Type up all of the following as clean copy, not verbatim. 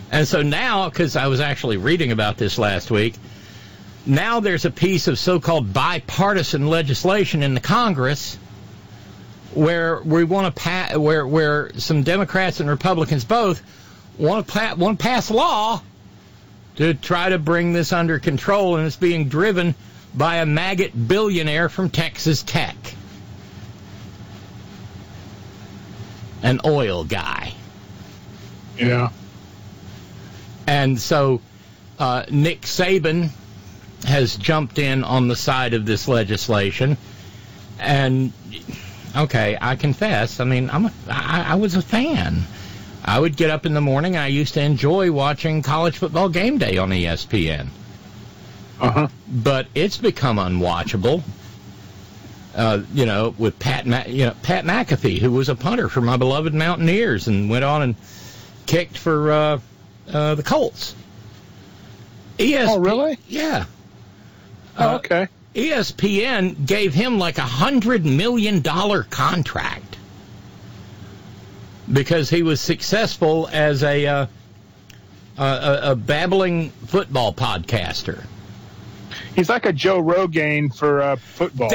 And so now, because I was actually reading about this last week, now there's a piece of so-called bipartisan legislation in the Congress where we want to where some Democrats and Republicans both want to pass a law to try to bring this under control, and it's being driven by a maggot billionaire from Texas Tech, an oil guy. Yeah. And so Nick Saban has jumped in on the side of this legislation. And, okay, I confess, I mean, I was a fan. I would get up in the morning. I used to enjoy watching College Football Game Day on ESPN. Uh-huh. But it's become unwatchable. With Pat McAfee, who was a punter for my beloved Mountaineers and went on and kicked for the Colts. Oh, really? Yeah. Oh, okay. ESPN gave him like $100 million contract because he was successful as a babbling football podcaster. He's like a Joe Rogan for football.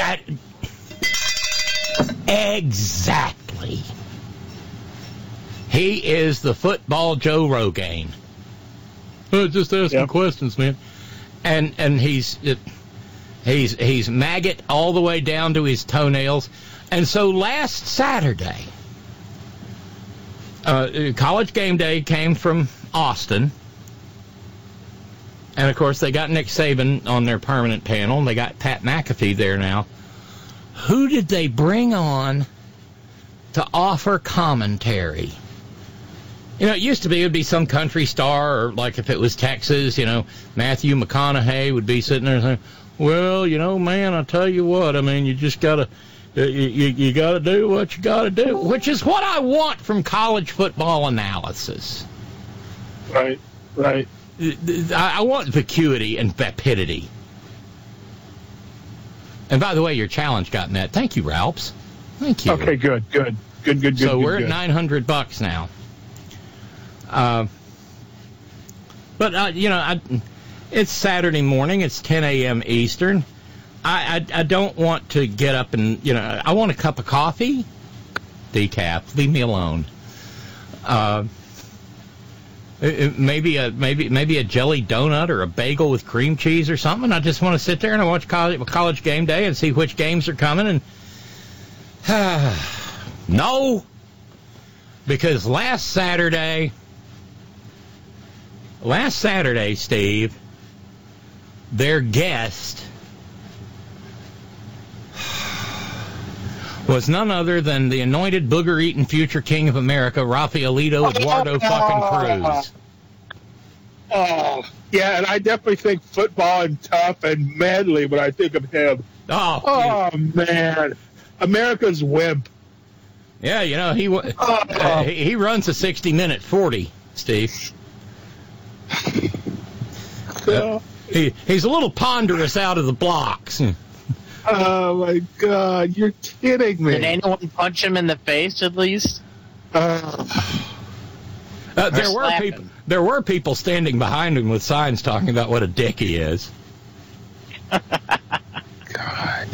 Exactly. He is the football Joe Rogan. Just asking questions, man. And he's maggot all the way down to his toenails. And so last Saturday, College Game Day came from Austin. And, of course, they got Nick Saban on their permanent panel, and they got Pat McAfee there now. Who did they bring on to offer commentary? You know, it used to be it would be some country star, or like if it was Texas, Matthew McConaughey would be sitting there saying, well, man, I tell you what, I mean, you just got to you got to do what you got to do, which is what I want from college football analysis. Right. I want vacuity and vapidity. And by the way, your challenge got met. Thank you, Ralphs. Thank you. Okay, good. So we're at $900 now. It's Saturday morning. It's 10 a.m. Eastern. I don't want to get up and, I want a cup of coffee. Decaf. Leave me alone. Maybe a jelly donut or a bagel with cream cheese or something. I just want to sit there and I watch college Game Day and see which games are coming. And no, because last Saturday, Steve, their guest was none other than the anointed booger-eating future king of America, Rafaelito Eduardo fucking Cruz. Oh, yeah, and I definitely think football and tough and manly when I think of him. Oh man. America's wimp. Yeah, he runs a 60-minute 40, Steve. He's a little ponderous out of the blocks. Oh, my God. You're kidding me. Did anyone punch him in the face, at least? There were people standing behind him with signs talking about what a dick he is. God.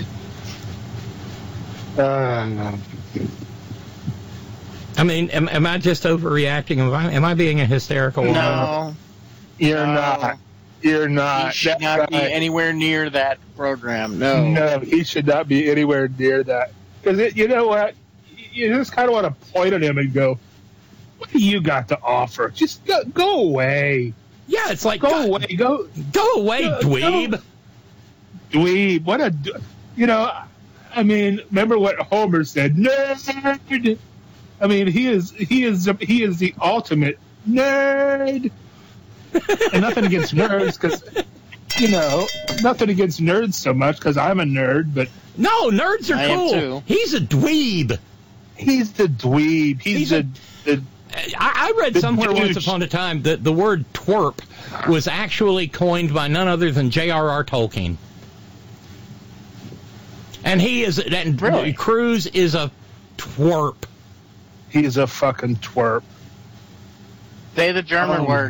I mean, am I just overreacting? Am I being a hysterical woman? No. You're not. You're not. He should not be anywhere near that program. No. No, he should not be anywhere near that. Because you know what? You just kind of want to point at him and go, what do you got to offer? Just go away. Yeah, it's like, go away. Go away, dweeb. Dweeb. What a... I mean, remember what Homer said? Nerd. I mean, he is the ultimate nerd. And nothing against nerds, because, nothing against nerds so much, because I'm a nerd, but... No, nerds are cool. Am too. He's a dweeb. He's the dweeb. I read somewhere once upon a time that the word twerp was actually coined by none other than J.R.R. Tolkien. And Really? Cruz is a twerp. He's a fucking twerp. Say the German word.